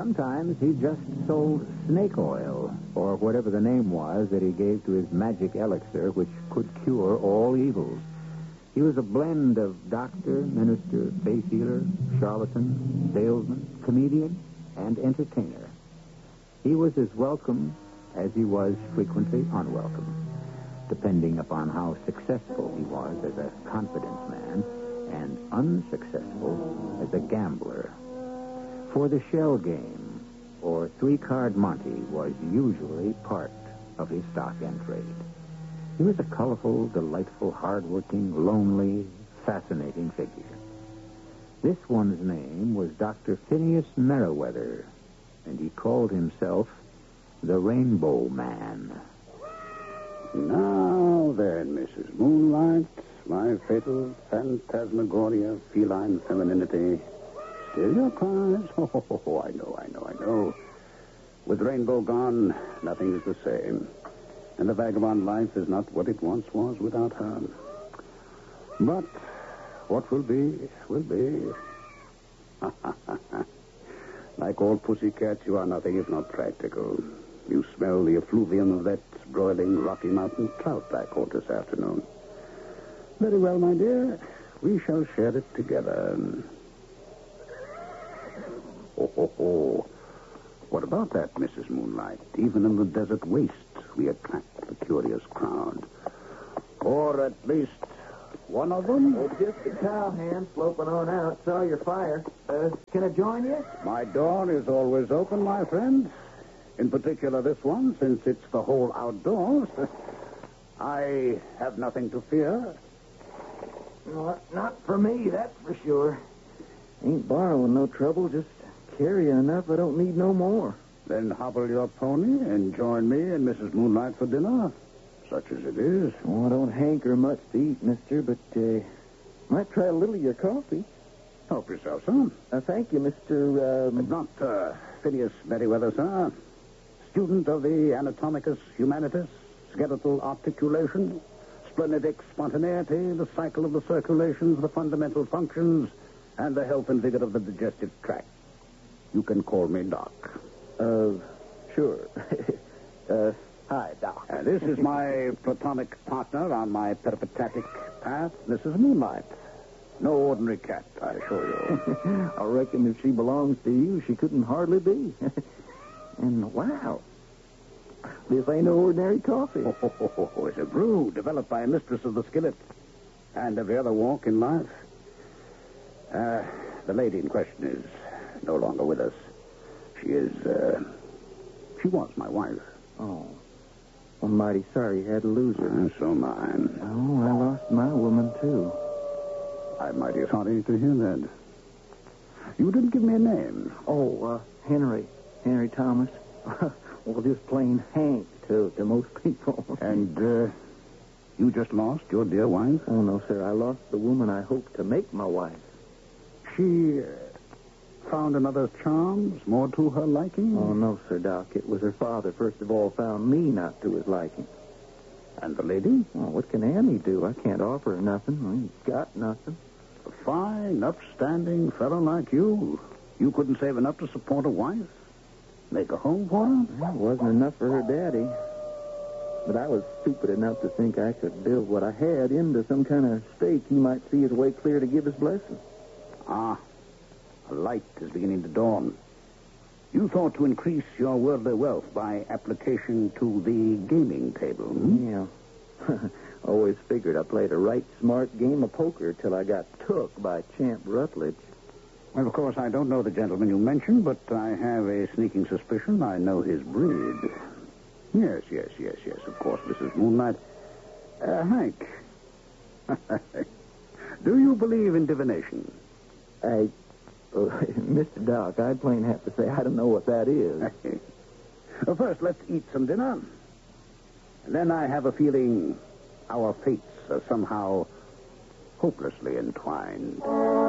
sometimes he just sold snake oil, or whatever the name was that he gave to his magic elixir, which could cure all evils. He was a blend of doctor, minister, faith healer, charlatan, salesman, comedian, and entertainer. He was as welcome as he was frequently unwelcome, depending upon how successful he was as a confidence man and unsuccessful as a gambler. For the shell game, or three-card Monte, was usually part of his stock and trade. He was a colorful, delightful, hard-working, lonely, fascinating figure. This one's name was Dr. Phineas Merriweather, and he called himself the Rainbow Man. Now then, Mrs. Moonlight, my fatal phantasmagoria of feline femininity. Still your cries. Oh, I know. With Rainbow gone, nothing is the same. And the vagabond life is not what it once was without her. But what will be, will be. Like all pussycats, you are nothing if not practical. You smell the effluvium of that broiling Rocky Mountain trout I caught this afternoon. Very well, my dear. We shall share it together. Oh. What about that, Mrs. Moonlight? Even in the desert waste, we attract the curious crowd. Or at least one of them? Oh, just a cowhand sloping on out. Saw your fire. Can I join you? My door is always open, my friend. In particular, this one, since it's the whole outdoors. I have nothing to fear. Not for me, that's for sure. Ain't borrowing no trouble, just carrying enough I don't need no more. Then hobble your pony and join me and Mrs. Moonlight for dinner, such as it is. Oh, I don't hanker much to eat, mister, but might try a little of your coffee. Help yourself, son. Thank you, Mr. Not Phineas Merriweather, sir. Student of the Anatomicus Humanitas, skeletal articulation, splenidic spontaneity, the cycle of the circulations, the fundamental functions, and the health and vigor of the digestive tract. You can call me Doc. Sure. Hi, Doc. This is my platonic partner on my peripatetic path, Mrs. Moonlight. No ordinary cat, I assure you. I reckon if she belongs to you, she couldn't hardly be. And wow, this ain't no ordinary coffee. It's a brew developed by a mistress of the skillet and every other walk in life. The lady in question is no longer with us. She was my wife. Oh, I'm mighty sorry you had to lose her. So mine. Oh, I lost my woman, too. I'm mighty sorry to hear that. You didn't give me a name. Oh, Henry Thomas. Well, just plain Hank to most people. And, you just lost your dear wife? Oh, no, sir. I lost the woman I hoped to make my wife. She found another charms more to her liking? Oh, no, sir, Doc. It was her father, first of all, found me not to his liking. And the lady? Oh, what can Annie do? I can't offer her nothing. I ain't got nothing. A fine, upstanding fellow like you. You couldn't save enough to support a wife? Make a home for her? Well, it wasn't enough for her daddy. But I was stupid enough to think I could build what I had into some kind of stake he might see his way clear to give his blessing. Ah, a light is beginning to dawn. You thought to increase your worldly wealth by application to the gaming table, hmm? Yeah. Always figured I played a right smart game of poker till I got took by Champ Rutledge. Well, of course, I don't know the gentleman you mentioned, but I have a sneaking suspicion I know his breed. Yes, of course, Mrs. Moonlight. Hank, do you believe in divination? Mr. Doc, I'd plain have to say I don't know what that is. Well, first, let's eat some dinner. And then I have a feeling our fates are somehow hopelessly entwined.